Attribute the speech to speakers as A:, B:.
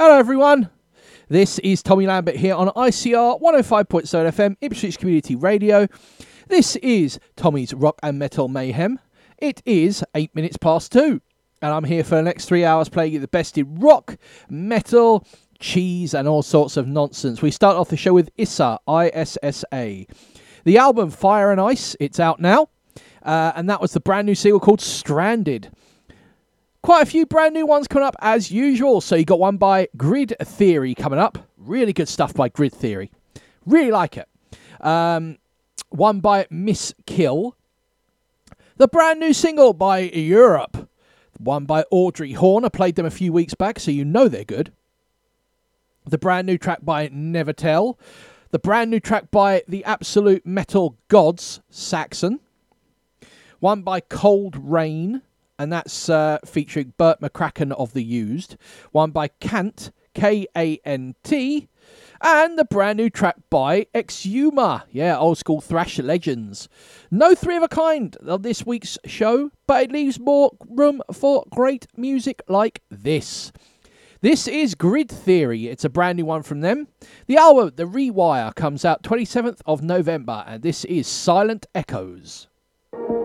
A: Hello everyone, this is Tommy Lambert here on ICR 105.7 FM, Ipswich Community Radio. This is Tommy's Rock and Metal Mayhem. It is 8 minutes past 2, and I'm here for the next 3 hours playing you the best in rock, metal, cheese and all sorts of nonsense. We start off the show with Issa, ISSA. The album Fire and Ice, it's out now, and that was the brand new single called Stranded. Quite a few brand new ones coming up as usual. So you got one by Grid Theory coming up. Really good stuff by Grid Theory. Really like it. One by Miss Kill. The brand new single by Europe. One by Audrey Horn. I played them a few weeks back, so you know they're good. The brand new track by Never Tell. The brand new track by the absolute metal gods, Saxon. One by Cold Rain. And that's featuring Burt McCracken of The Used. One by Kant, K-A-N-T. And the brand new track by Exhuma. Yeah, old school thrash legends. No three of a kind on this week's show, but it leaves more room for great music like this. This is Grid Theory. It's a brand new one from them. The album, The Rewire, comes out 27th of November. And this is Silent Echoes.